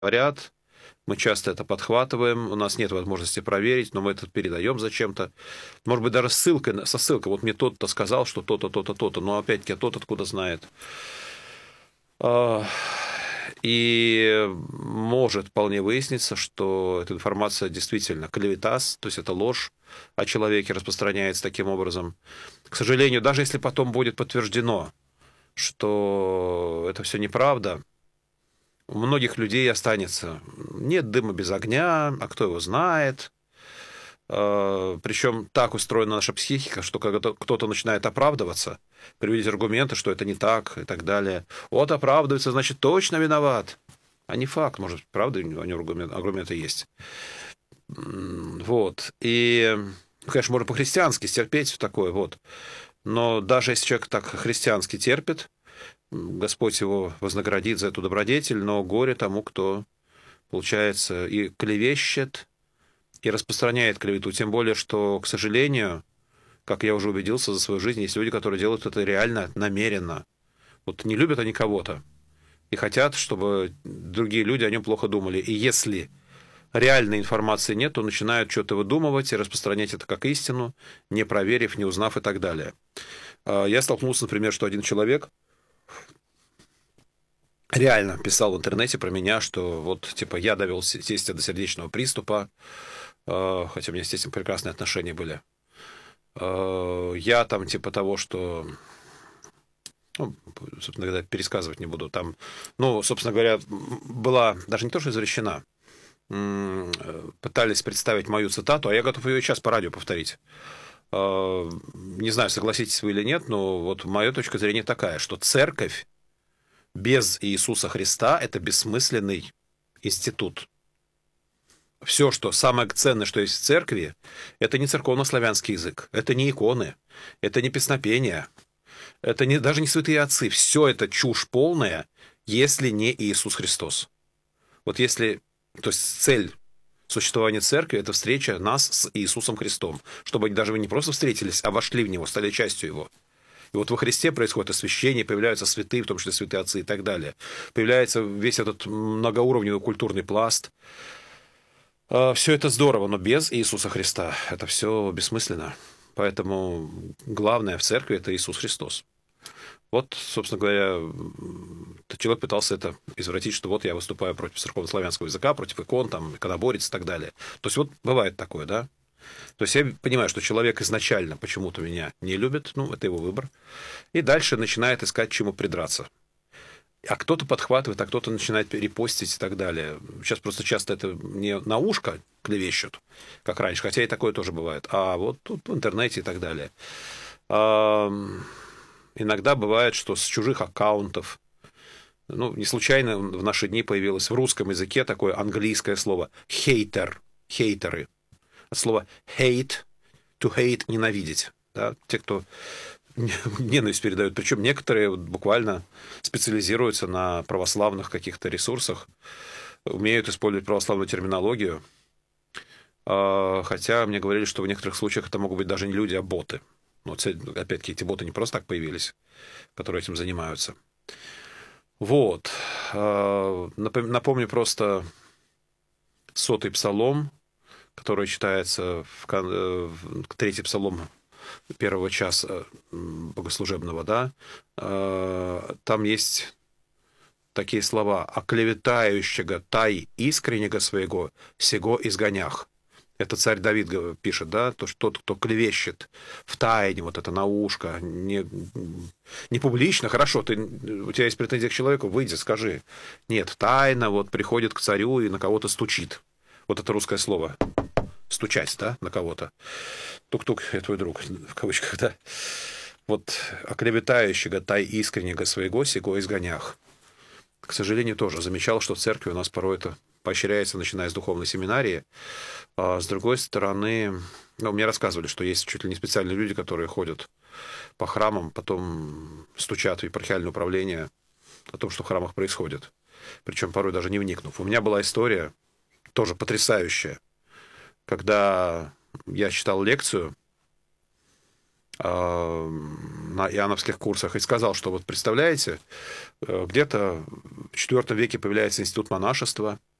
говорят, мы часто это подхватываем, у нас нет возможности проверить, но мы это передаем зачем-то. Может быть, даже со ссылкой. Вот мне тот-то сказал, что то-то, то-то, то-то, но опять-таки тот откуда знает. И может вполне выясниться, что эта информация действительно клевета, то есть это ложь о человеке распространяется таким образом. К сожалению, даже если потом будет подтверждено, что это все неправда, у многих людей останется: нет дыма без огня, а кто его знает. Причем так устроена наша психика, что когда кто-то начинает оправдываться, приводить аргументы, что это не так и так далее. Вот оправдывается, значит, точно виноват. А не факт, может, правда, у него аргументы есть. Вот. И, конечно, можно по-христиански стерпеть такое, вот. Но даже если человек так христиански терпит, Господь его вознаградит за эту добродетель, но горе тому, кто, получается, и клевещет, и распространяет клевету. Тем более, что, к сожалению, как я уже убедился за свою жизнь, есть люди, которые делают это реально намеренно. Вот не любят они кого-то и хотят, чтобы другие люди о нем плохо думали. И если реальной информации нет, то начинают что-то выдумывать и распространять это как истину, не проверив, не узнав и так далее. Я столкнулся, например, что один человек реально писал в интернете про меня, что вот, типа, я довел тестя до сердечного приступа, хотя у меня с тестем прекрасные отношения были. Я там, типа, того, что... Ну, собственно говоря, пересказывать не буду. Там, ну, собственно говоря, была даже не то, что извращена, пытались представить мою цитату, а я готов ее сейчас по радио повторить. Не знаю, согласитесь вы или нет, но вот моя точка зрения такая, что церковь без Иисуса Христа – это бессмысленный институт. Все, что самое ценное, что есть в церкви, это не церковно-славянский язык, это не иконы, это не песнопения, это даже не святые отцы. Все это чушь полная, если не Иисус Христос. Вот если... То есть цель существования церкви – это встреча нас с Иисусом Христом, чтобы даже вы не просто встретились, а вошли в Него, стали частью Его. И вот во Христе происходит освящение, появляются святые, в том числе святые отцы и так далее. Появляется весь этот многоуровневый культурный пласт. Все это здорово, но без Иисуса Христа это все бессмысленно. Поэтому главное в церкви – это Иисус Христос. Вот, собственно говоря, человек пытался это извратить, что вот я выступаю против церковно-славянского языка, против икон, там, иконоборец и так далее. То есть вот бывает такое, да? То есть я понимаю, что человек изначально почему-то меня не любит, ну, это его выбор, и дальше начинает искать, к чему придраться. А кто-то подхватывает, а кто-то начинает репостить и так далее. Сейчас просто часто это не на ушко клевещут, как раньше, хотя и такое тоже бывает, а вот тут в интернете и так далее. Иногда бывает, что с чужих аккаунтов, ну, не случайно в наши дни появилось в русском языке такое английское слово «хейтер», «хейтеры». От слова hate, to hate, ненавидеть. Да? Те, кто ненависть передают. Причем некоторые вот буквально специализируются на православных каких-то ресурсах, умеют использовать православную терминологию. Хотя мне говорили, что в некоторых случаях это могут быть даже не люди, а боты. Но, опять-таки, эти боты не просто так появились, которые этим занимаются. Вот. Напомню просто 100-й псалом, который читается в третий псалом первого часа богослужебного, да, там есть такие слова: «Оклеветающего тай искреннего своего, сего изгонях». Это царь Давид пишет, да, то, что тот, кто клевещет в тайне, вот это на ушко, не публично, хорошо, у тебя есть претензия к человеку, выйди, скажи. Нет, тайно вот приходит к царю и на кого-то стучит. Вот это русское слово. Стучать, да, на кого-то. Тук-тук, я твой друг, в кавычках, да. Вот оклеветающего тай искреннего своего, сего изгонях. К сожалению, тоже замечал, что в церкви у нас порой это поощряется, начиная с духовной семинарии. А с другой стороны, ну, мне рассказывали, что есть чуть ли не специальные люди, которые ходят по храмам, потом стучат в епархиальное управление о том, что в храмах происходит. Причем порой даже не вникнув. У меня была история, тоже потрясающая, когда я читал лекцию на иоанновских курсах и сказал, что вот представляете, где-то в IV веке появляется институт монашества,